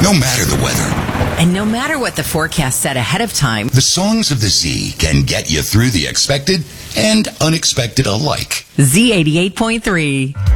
no matter the weather. And no matter what the forecast said ahead of time, The songs of the Z can get you through the expected and unexpected alike. Z88.3.